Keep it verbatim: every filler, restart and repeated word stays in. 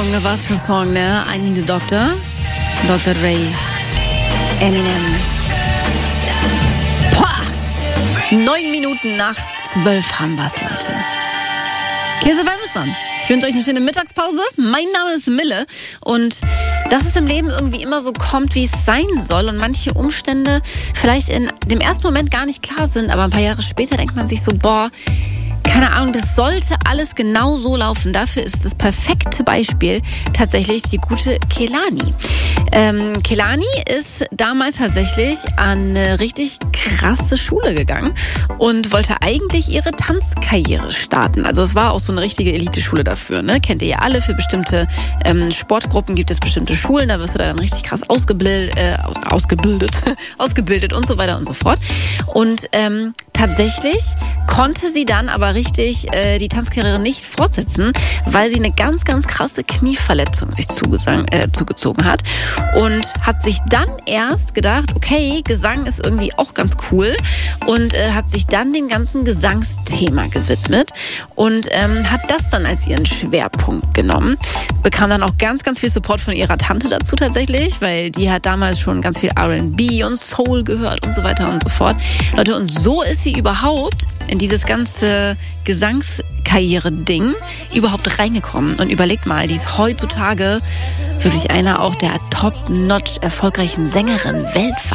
Song, was für ein Song, ne? I Need a Doctor. Doktor Dre. Eminem. Boah! Neun Minuten nach zwölf haben wir's, Leute. Käse beim Missern. Ich wünsche euch eine schöne Mittagspause. Mein Name ist Mille und dass es im Leben irgendwie immer so kommt, wie es sein soll und manche Umstände vielleicht in dem ersten Moment gar nicht klar sind, aber ein paar Jahre später denkt man sich so, boah, keine Ahnung, das sollte alles genau so laufen. Dafür ist das perfekte Beispiel tatsächlich die gute Kehlani. Ähm, Kehlani ist damals tatsächlich an eine richtig krasse Schule gegangen und wollte eigentlich ihre Tanzkarriere starten. Also es war auch so eine richtige Elite-Schule dafür. Ne? Kennt ihr ja alle, für bestimmte ähm, Sportgruppen gibt es bestimmte Schulen, da wirst du dann richtig krass ausgebildet, äh, ausgebildet, ausgebildet und so weiter und so fort. Und ähm, tatsächlich konnte sie dann aber richtig äh, die Tanzkarriere nicht fortsetzen, weil sie eine ganz, ganz krasse Knieverletzung sich zugesang, äh, zugezogen hat und hat sich dann erst gedacht, okay, Gesang ist irgendwie auch ganz cool und äh, hat sich dann dem ganzen Gesangsthema gewidmet und ähm, hat das dann als ihren Schwerpunkt genommen. Bekam dann auch ganz, ganz viel Support von ihrer Tante dazu tatsächlich, weil die hat damals schon ganz viel R and B und Soul gehört und so weiter und so fort. Leute, und so ist sie überhaupt in dieses ganze Gesangskarriere-Ding überhaupt reingekommen. Und überlegt mal, die ist heutzutage wirklich einer auch der top-notch erfolgreichen Sängerinnen weltweit.